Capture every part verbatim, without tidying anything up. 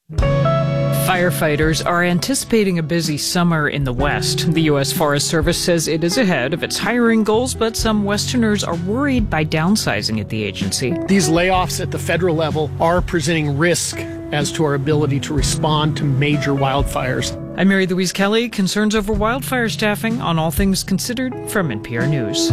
Firefighters are anticipating a busy summer in the West. The U S Forest Service says it is ahead of its hiring goals, but some Westerners are worried by downsizing at the agency. These layoffs at the federal level are presenting risk as to our ability to respond to major wildfires. I'm Mary Louise Kelly. Concerns over wildfire staffing on All Things Considered from N P R News.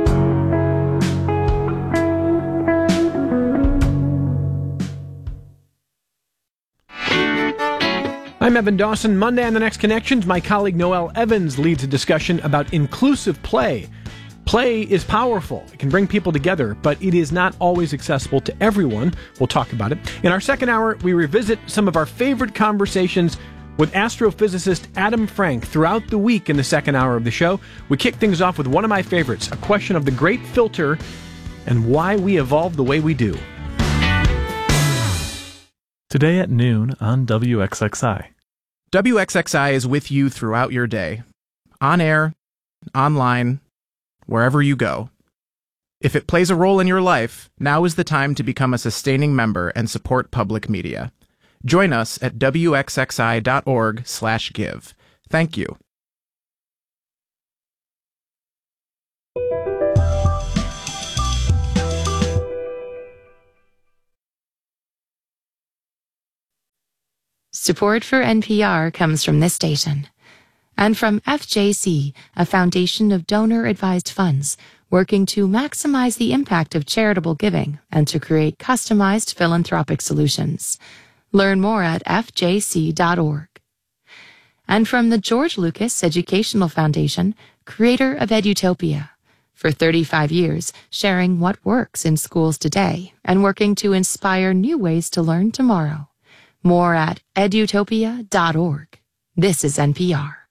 I'm Evan Dawson. Monday on The Next Connections, my colleague Noel Evans leads a discussion about inclusive play. Play is powerful. It can bring people together, but it is not always accessible to everyone. We'll talk about it. In our second hour, we revisit some of our favorite conversations with astrophysicist Adam Frank throughout the week in the second hour of the show. We kick things off with one of my favorites, a question of the great filter and why we evolved the way we do. Today at noon on W X X I. W X X I is with you throughout your day, on air, online, wherever you go. If it plays a role in your life, now is the time to become a sustaining member and support public media. Join us at W X X I dot org slash give. Thank you. Support for N P R comes from this station and from F J C, a foundation of donor-advised funds working to maximize the impact of charitable giving and to create customized philanthropic solutions. Learn more at F J C dot org. And from the George Lucas Educational Foundation, creator of Edutopia. For thirty-five years, sharing what works in schools today and working to inspire new ways to learn tomorrow. More at edutopia dot org. This is N P R.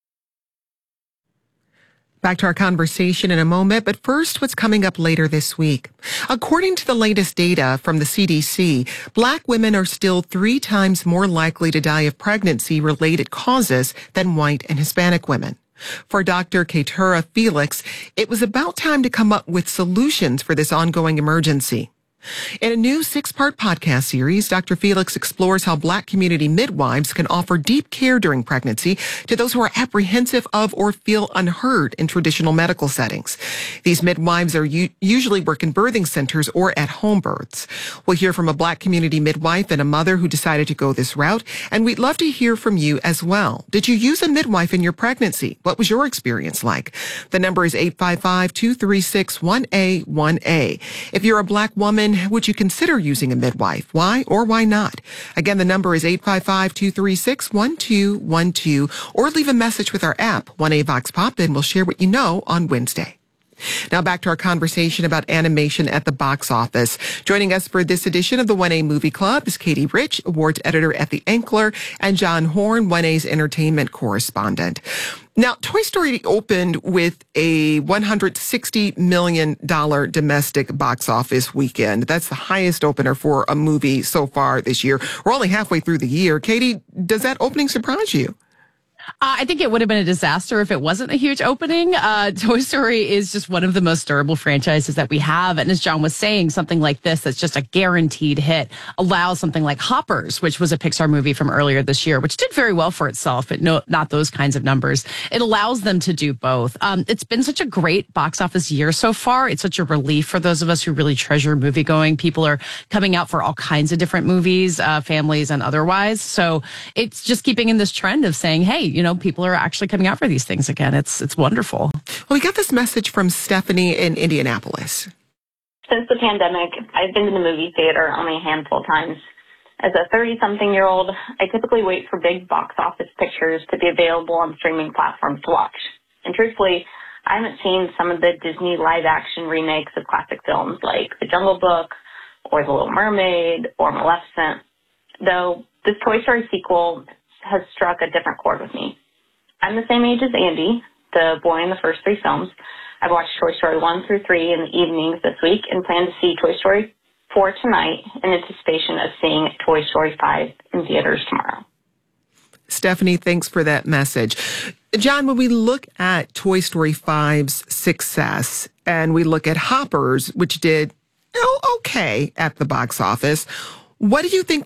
Back to our conversation in a moment, but first, what's coming up later this week? According to the latest data from the C D C, Black women are still three times more likely to die of pregnancy-related causes than white and Hispanic women. For Doctor Keturah Felix, it was about time to come up with solutions for this ongoing emergency. In a new six-part podcast series, Doctor Felix explores how Black community midwives can offer deep care during pregnancy to those who are apprehensive of or feel unheard in traditional medical settings. These midwives are u- usually work in birthing centers or at home births. We'll hear from a Black community midwife and a mother who decided to go this route, and we'd love to hear from you as well. Did you use a midwife in your pregnancy? What was your experience like? The number is eight five five, two three six, one A one A. If you're a Black woman, would you consider using a midwife? Why or why not? Again, the number is eight five five, two three six, one two one two, or leave a message with our app, one A Vox Pop, and we'll share what you know on Wednesday. Now back to our conversation about animation at the box office. Joining us for this edition of the one A Movie Club is Katie Rich, awards editor at The Ankler, and John Horn, one A's entertainment correspondent. Now, Toy Story opened with a one hundred sixty million dollars domestic box office weekend. That's the highest opener for a movie so far this year. We're only halfway through the year. Katie, does that opening surprise you? Uh, I think it would have been a disaster if it wasn't a huge opening. Uh, Toy Story is just one of the most durable franchises that we have. And as John was saying, something like this that's just a guaranteed hit allows something like Hoppers, which was a Pixar movie from earlier this year, which did very well for itself, but no, not those kinds of numbers. It allows them to do both. Um, it's been such a great box office year so far. It's such a relief for those of us who really treasure movie going. People are coming out for all kinds of different movies, uh, families and otherwise. So it's just keeping in this trend of saying, hey, you know, people are actually coming out for these things again. It's it's wonderful. Well, we got this message from Stephanie in Indianapolis. Since the pandemic, I've been to the movie theater only a handful of times. As a thirty-something-year-old, I typically wait for big box office pictures to be available on streaming platforms to watch. And truthfully, I haven't seen some of the Disney live-action remakes of classic films like The Jungle Book or The Little Mermaid or Maleficent, though this Toy Story sequel has struck a different chord with me. I'm the same age as Andy, the boy in the first three films. I've watched Toy Story one through three in the evenings this week and plan to see Toy Story four tonight in anticipation of seeing Toy Story five in theaters tomorrow. Stephanie, thanks for that message. John, when we look at Toy Story five's success and we look at Hoppers, which did oh, okay at the box office, what do you think that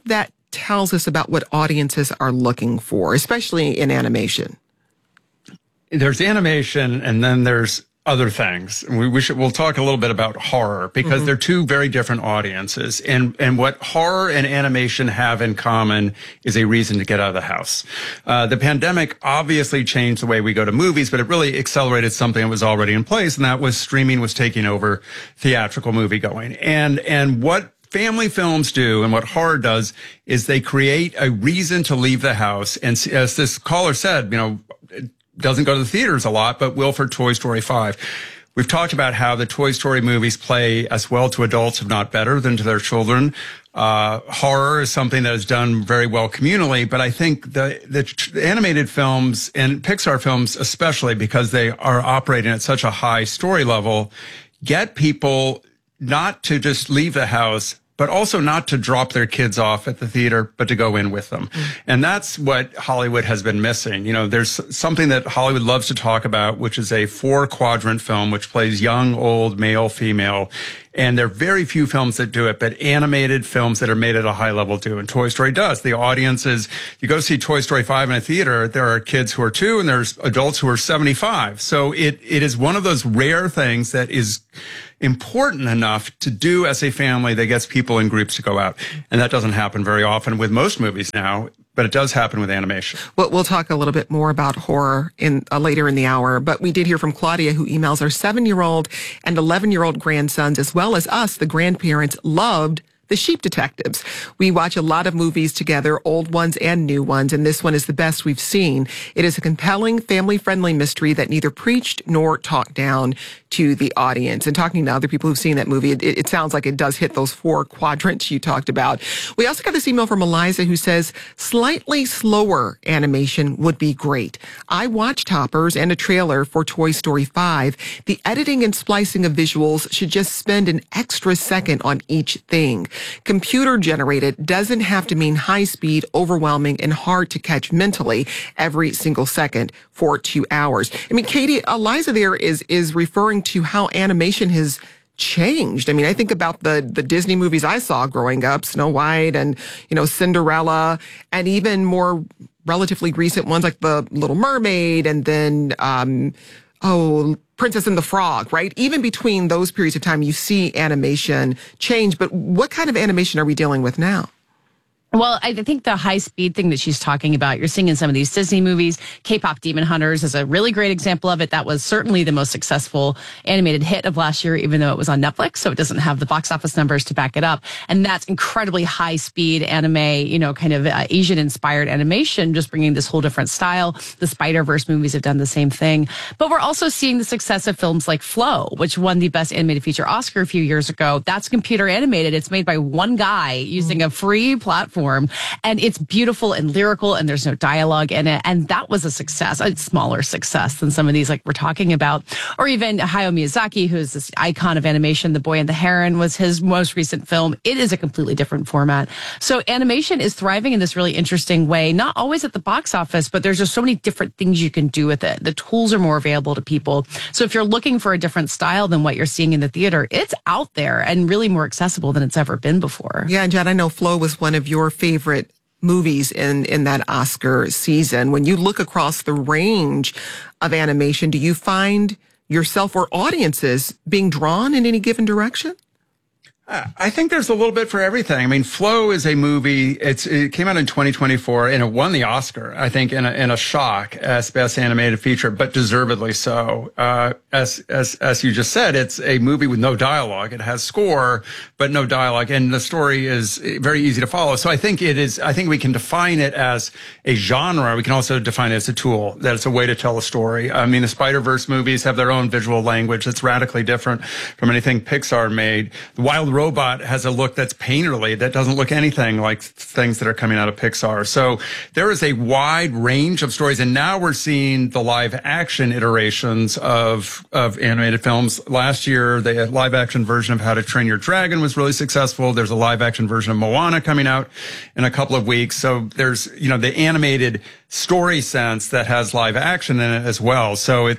tells us about what audiences are looking for, especially in animation? There's animation, and then there's other things. We, we should, we'll talk a little bit about horror, because mm-hmm. they're two very different audiences. And, and what horror and animation have in common is a reason to get out of the house. Uh, the pandemic obviously changed the way we go to movies, but it really accelerated something that was already in place, and that was streaming was taking over theatrical movie going. And, and what family films do and what horror does is they create a reason to leave the house. And as this caller said, you know, doesn't go to the theaters a lot, but will for Toy Story five. We've talked about how the Toy Story movies play as well to adults, if not better, than to their children. Uh, horror is something that is done very well communally, but I think the, the animated films and Pixar films, especially because they are operating at such a high story level, get people not to just leave the house, but also not to drop their kids off at the theater, but to go in with them. Mm. And that's what Hollywood has been missing. You know, there's something that Hollywood loves to talk about, which is a four quadrant film, which plays young, old, male, female. And there are very few films that do it, but animated films that are made at a high level do. And Toy Story does. The audience is, you go see Toy Story five in a theater, there are kids who are two and there's adults who are seventy-five. So it, it is one of those rare things that is important enough to do as a family that gets people in groups to go out. And that doesn't happen very often with most movies now, but it does happen with animation. Well, we'll talk a little bit more about horror in uh, later in the hour, but we did hear from Claudia, who emails our seven-year-old and eleven-year-old grandsons, as well as us, the grandparents, loved The Sheep Detectives. We watch a lot of movies together, old ones and new ones, and this one is the best we've seen. It is a compelling, family-friendly mystery that neither preached nor talked down to the audience. And talking to other people who've seen that movie, it, it sounds like it does hit those four quadrants you talked about. We also got this email from Eliza, who says, slightly slower animation would be great. I watched Hoppers and a trailer for Toy Story five. The editing and splicing of visuals should just spend an extra second on each thing. Computer generated doesn't have to mean high speed, overwhelming, and hard to catch mentally every single second for two hours. I mean, Katie, Eliza there is, is referring to how animation has changed. I mean, I think about the, the Disney movies I saw growing up, Snow White and, you know, Cinderella, and even more relatively recent ones like The Little Mermaid, and then, um, oh, Princess and the Frog, right? Even between those periods of time, you see animation change. But what kind of animation are we dealing with now? Well, I think the high speed thing that she's talking about, you're seeing in some of these Disney movies. K-pop Demon Hunters is a really great example of it. That was certainly the most successful animated hit of last year, even though it was on Netflix. So it doesn't have the box office numbers to back it up. And that's incredibly high speed anime, you know, kind of uh, Asian inspired animation, just bringing this whole different style. The Spider-Verse movies have done the same thing. But we're also seeing the success of films like Flow, which won the Best Animated Feature Oscar a few years ago. That's computer animated. It's made by one guy using a free platform. And it's beautiful and lyrical, and there's no dialogue in it. And that was a success, a smaller success than some of these like we're talking about. Or even Hayao Miyazaki, who's this icon of animation. The Boy and the Heron was his most recent film. It is a completely different format. So animation is thriving in this really interesting way, not always at the box office, but there's just so many different things you can do with it. The tools are more available to people. So if you're looking for a different style than what you're seeing in the theater, it's out there and really more accessible than it's ever been before. Yeah, and Jen, I know Flow was one of your favorite movies in, in that Oscar season. When you look across the range of animation, do you find yourself or audiences being drawn in any given direction? I think there's a little bit for everything. I mean, Flow is a movie. It's it came out in twenty twenty-four and it won the Oscar, I think, in a, in a shock as Best Animated Feature, but deservedly so. Uh, as as as you just said, it's a movie with no dialogue. It has score, but no dialogue, and the story is very easy to follow. So I think it is. I think we can define it as a genre. We can also define it as a tool. That it's a way to tell a story. I mean, the Spider-Verse movies have their own visual language that's radically different from anything Pixar made. The Wild Robot has a look that's painterly, that doesn't look anything like things that are coming out of Pixar. So there is a wide range of stories, and now we're seeing the live action iterations of of animated films. Last year, the live action version of How to Train Your Dragon was really successful. There's a live action version of Moana coming out in a couple of weeks. So there's, you know, the animated story sense that has live action in it as well. So it's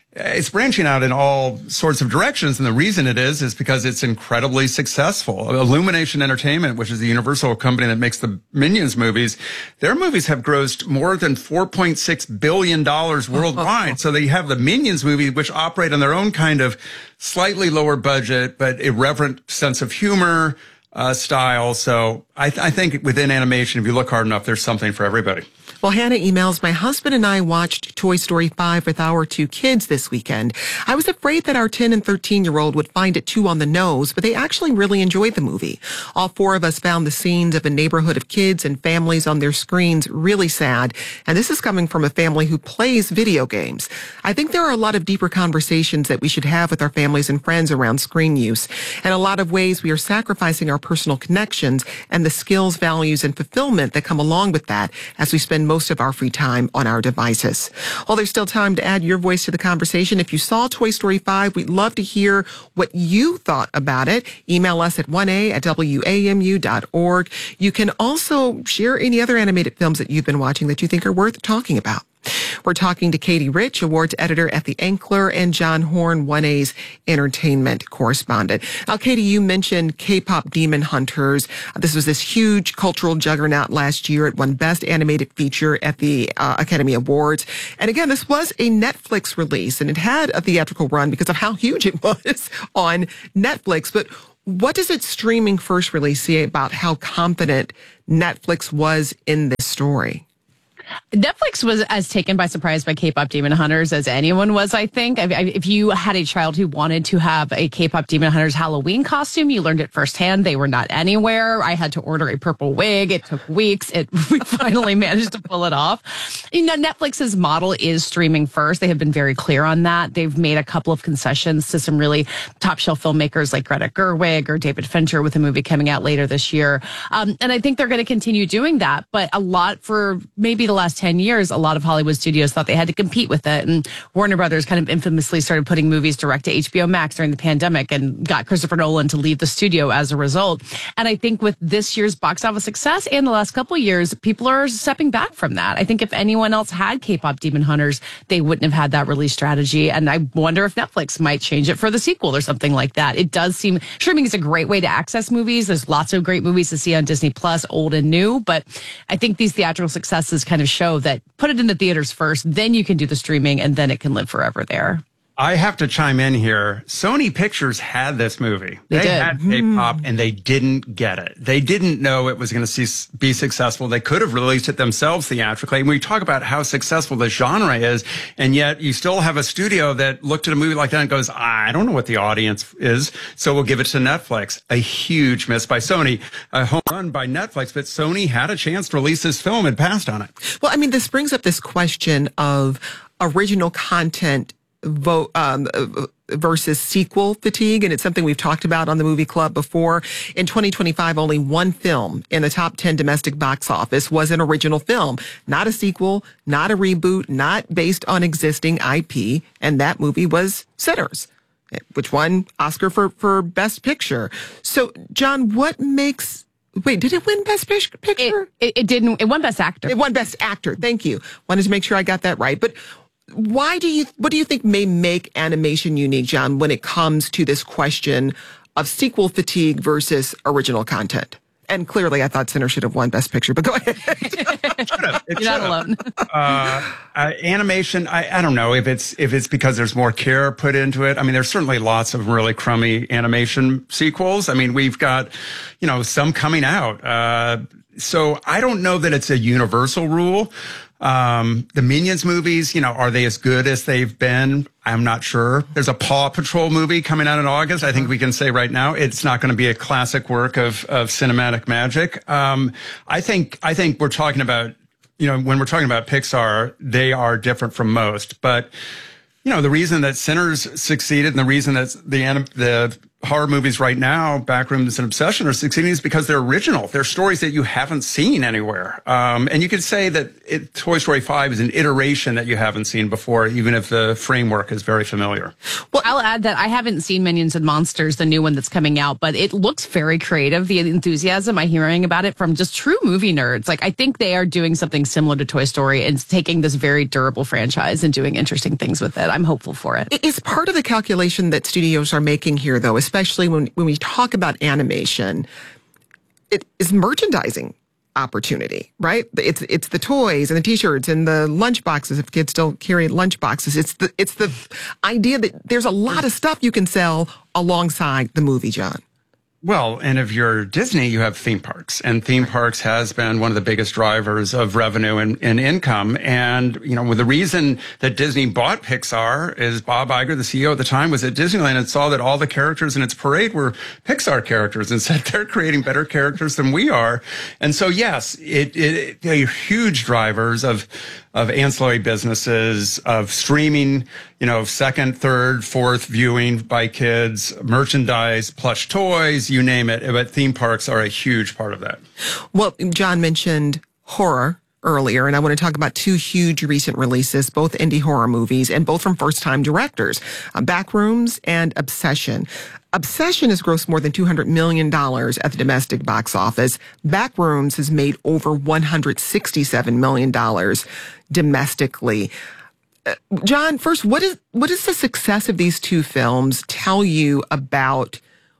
it's branching out in all sorts of directions. And the reason it is, is because it's incredibly successful. Illumination Entertainment, which is the Universal company that makes the Minions movies, their movies have grossed more than four point six billion dollars worldwide. So they have the Minions movie, which operate on their own kind of slightly lower budget, but irreverent sense of humor, uh, style. So I, th- I think within animation, if you look hard enough, there's something for everybody. Well, Hannah emails, my husband and I watched Toy Story five with our two kids this weekend. I was afraid that our ten and thirteen-year-old would find it too on the nose, but they actually really enjoyed the movie. All four of us found the scenes of a neighborhood of kids and families on their screens really sad, and this is coming from a family who plays video games. I think there are a lot of deeper conversations that we should have with our families and friends around screen use, and a lot of ways we are sacrificing our personal connections and the skills, values, and fulfillment that come along with that as we spend most of our free time on our devices. Well, there's still time to add your voice to the conversation. If you saw Toy Story five, we'd love to hear what you thought about it. Email us at one a at w a m u dot org. You can also share any other animated films that you've been watching that you think are worth talking about. We're talking to Katie Rich, awards editor at The Ankler, and John Horn, one A's entertainment correspondent. Now, Katie, you mentioned K-pop Demon Hunters. This was this huge cultural juggernaut last year. It won Best Animated Feature at the uh, Academy Awards. And again, this was a Netflix release, and it had a theatrical run because of how huge it was on Netflix. But what does its streaming first release say about how confident Netflix was in this story? Netflix was as taken by surprise by K-pop Demon Hunters as anyone was, I think. I, I, if you had a child who wanted to have a K-pop Demon Hunters Halloween costume, you learned it firsthand. They were not anywhere. I had to order a purple wig. It took weeks. It we finally managed to pull it off. You know, Netflix's model is streaming first. They have been very clear on that. They've made a couple of concessions to some really top-shelf filmmakers like Greta Gerwig or David Fincher with a movie coming out later this year. Um, and I think they're going to continue doing that. But a lot for maybe the last ten years, a lot of Hollywood studios thought they had to compete with it. And Warner Brothers kind of infamously started putting movies direct to H B O Max during the pandemic and got Christopher Nolan to leave the studio as a result. And I think with this year's box office success and the last couple of years, people are stepping back from that. I think if anyone else had K-pop Demon Hunters, they wouldn't have had that release strategy. And I wonder if Netflix might change it for the sequel or something like that. It does seem, streaming is a great way to access movies. There's lots of great movies to see on Disney Plus, old and new. But I think these theatrical successes kind of show that put it in the theaters first, then you can do the streaming, and then it can live forever there. I have to chime in here. Sony Pictures had this movie. They, they did. had K-pop, mm. and they didn't get it. They didn't know it was going to be successful. They could have released it themselves theatrically. And we talk about how successful the genre is, and yet you still have a studio that looked at a movie like that and goes, I don't know what the audience is, so we'll give it to Netflix. A huge miss by Sony, a home run by Netflix, but Sony had a chance to release this film and passed on it. Well, I mean, this brings up this question of original content vote um, versus sequel fatigue, and it's something we've talked about on the Movie Club before. In twenty twenty-five, only one film in the top ten domestic box office was an original film, not a sequel, not a reboot, not based on existing I P, and that movie was Sinners, which won Oscar for, for Best Picture. So, John, what makes... Wait, did it win Best Picture? It, it, it didn't. It won Best Actor. It won Best Actor. Thank you. Wanted to make sure I got that right. But why do you, what do you think may make animation unique, John, when it comes to this question of sequel fatigue versus original content? And clearly, I thought Sinner should have won Best Picture, but go ahead. You're not alone. uh, uh, animation, I, I don't know if it's if it's because there's more care put into it. I mean, there's certainly lots of really crummy animation sequels. I mean, we've got, you know, some coming out. Uh, so I don't know that it's a universal rule. Um, the Minions movies, you know, are they as good as they've been? I'm not sure. There's a Paw Patrol movie coming out in August. I think we can say right now it's not going to be a classic work of, of cinematic magic. Um, I think, I think we're talking about, you know, when we're talking about Pixar, they are different from most, but you know, the reason that Sinners succeeded and the reason that the, the horror movies right now, Backrooms and Obsession, are succeeding is because they're original. They're stories that you haven't seen anywhere. Um, and you could say that it, Toy Story five is an iteration that you haven't seen before, even if the framework is very familiar. Well, I'll add that I haven't seen Minions and Monsters, the new one that's coming out, but it looks very creative. The enthusiasm I'm hearing about it from just true movie nerds. Like, I think they are doing something similar to Toy Story and taking this very durable franchise and doing interesting things with it. I'm hopeful for it. It's part of the calculation that studios are making here, though, especially when, when we talk about animation. It is merchandising opportunity, right? It's it's the toys and the T-shirts and the lunch boxes, if kids still carry lunch boxes. It's the it's the idea that there's a lot of stuff you can sell alongside the movie, John. Well, and if you're Disney, you have theme parks, and theme parks has been one of the biggest drivers of revenue and, and income. And, you know, well, the reason that Disney bought Pixar is Bob Iger, the C E O at the time, was at Disneyland and saw that all the characters in its parade were Pixar characters and said they're creating better characters than we are. And so, yes, it, it, they're huge drivers of, of ancillary businesses, of streaming, you know, second, third, fourth viewing by kids, merchandise, plush toys, you name it. But theme parks are a huge part of that. Well, John mentioned horror earlier, and I want to talk about two huge recent releases, both indie horror movies and both from first-time directors, uh, Backrooms and Obsession. Obsession has grossed more than two hundred million dollars at the domestic box office. Backrooms has made over one hundred sixty-seven million dollars domestically. Uh, John, first, what is what does the success of these two films tell you about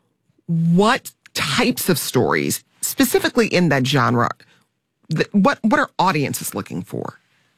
what types of stories, specifically in that genre, that, what what are audiences looking for?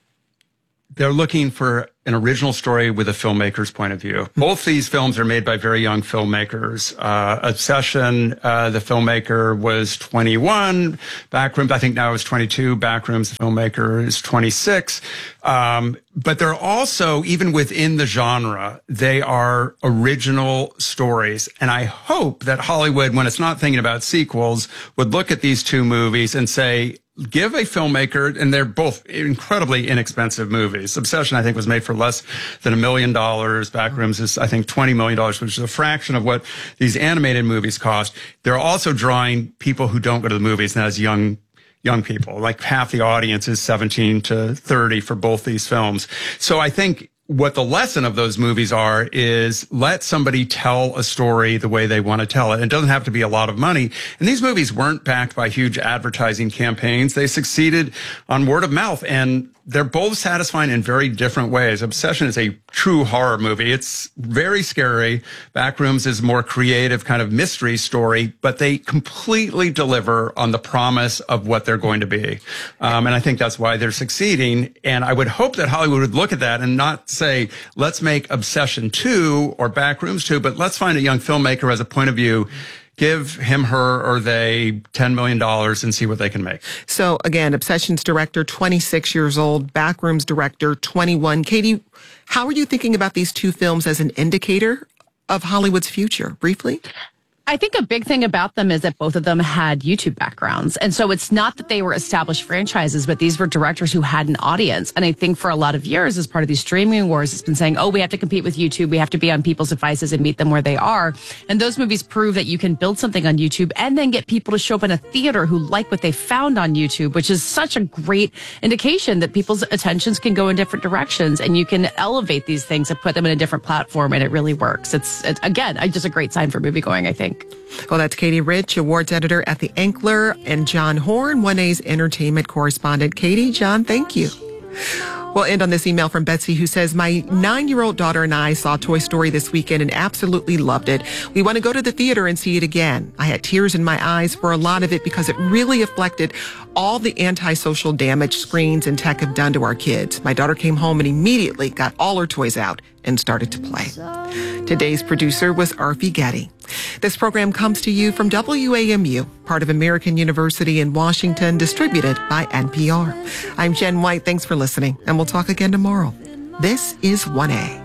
They're looking for an original story with a filmmaker's point of view. Both these films are made by very young filmmakers. Uh, Obsession, uh, the filmmaker was twenty-one. Backrooms, I think now is twenty-two. Backrooms, the filmmaker, is twenty-six. Um, but they're also, even within the genre, they are original stories. And I hope that Hollywood, when it's not thinking about sequels, would look at these two movies and say, give a filmmaker, and they're both incredibly inexpensive movies. Obsession, I think, was made for less than a million dollars. Backrooms is, I think, twenty million dollars, which is a fraction of what these animated movies cost. They're also drawing people who don't go to the movies, and as young young people. Like half the audience is seventeen to thirty for both these films. So I think what the lesson of those movies are is let somebody tell a story the way they want to tell it. It doesn't have to be a lot of money. And these movies weren't backed by huge advertising campaigns. They succeeded on word of mouth, and they're both satisfying in very different ways. Obsession is a true horror movie. It's very scary. Backrooms is a more creative kind of mystery story, but they completely deliver on the promise of what they're going to be. Um, and I think that's why they're succeeding. And I would hope that Hollywood would look at that and not say, let's make Obsession two or Backrooms two, but let's find a young filmmaker who has a point of view, give him, her, or they ten million dollars and see what they can make. So again, Obsession's director, twenty-six years old, Backrooms director, twenty-one. Katie, how are you thinking about these two films as an indicator of Hollywood's future? Briefly? I think a big thing about them is that both of them had YouTube backgrounds. And so it's not that they were established franchises, but these were directors who had an audience. And I think for a lot of years, as part of these streaming wars, it's been saying, oh, we have to compete with YouTube. We have to be on people's devices and meet them where they are. And those movies prove that you can build something on YouTube and then get people to show up in a theater who like what they found on YouTube, which is such a great indication that people's attentions can go in different directions, and you can elevate these things and put them in a different platform, and it really works. It's, it's again, just a great sign for moviegoing, I think. Well, that's Katie Rich, awards editor at The Ankler, and John Horn, one A's entertainment correspondent. Katie, John, thank you. We'll end on this email from Betsy, who says, my nine-year-old daughter and I saw Toy Story this weekend and absolutely loved it. We want to go to the theater and see it again. I had tears in my eyes for a lot of it because it really reflected all the antisocial damage screens and tech have done to our kids. My daughter came home and immediately got all her toys out and started to play. Today's producer was Arfi Getty. This program comes to you from W A M U, part of American University in Washington, distributed by N P R. I'm Jen White. Thanks for listening, and we'll talk again tomorrow. This is one A.